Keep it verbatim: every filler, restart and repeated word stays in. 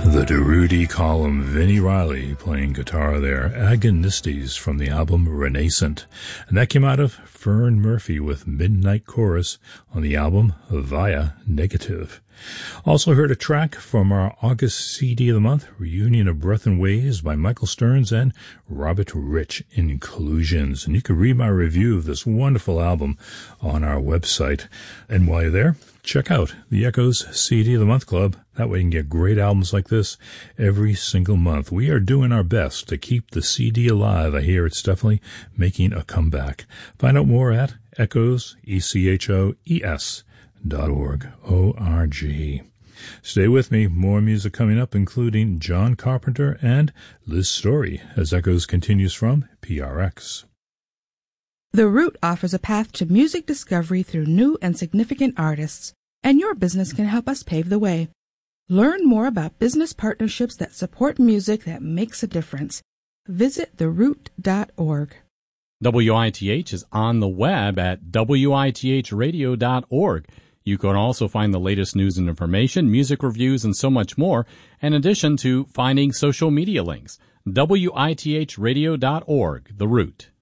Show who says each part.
Speaker 1: The Darude column, Vinnie Riley playing guitar there, Agonistes from the album Renascent. And that came out of Fern Murphy with Midnight Chorus on the album Via Negative. Also heard a track from our August C D of the month, Reunion of Breath and Waves by Michael Stearns and Robert Rich Inclusions. And you can read my review of this wonderful album on our website. And while you're there, check out the Echoes C D of the Month Club. That way you can get great albums like this every single month. We are doing our best to keep the C D alive. I hear it's definitely making a comeback. Find out more at Echoes, E C H O E S dot org, O R G. Stay with me. More music coming up, including John Carpenter and Liz Story, as Echoes continues from P R X.
Speaker 2: The Root offers a path to music discovery through new and significant artists, and your business can help us pave the way. Learn more about business partnerships that support music that makes a difference. Visit the root dot org.
Speaker 3: W I T H is on the web at W I T H radio dot org. You can also find the latest news and information, music reviews, and so much more, in addition to finding social media links. W I T H radio dot org, The Root.